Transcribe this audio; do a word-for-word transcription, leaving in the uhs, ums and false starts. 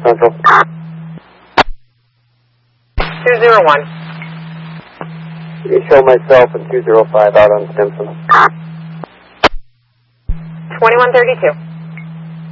Central. two zero one. You show myself in two zero five out on Stimson. twenty-one thirty-two.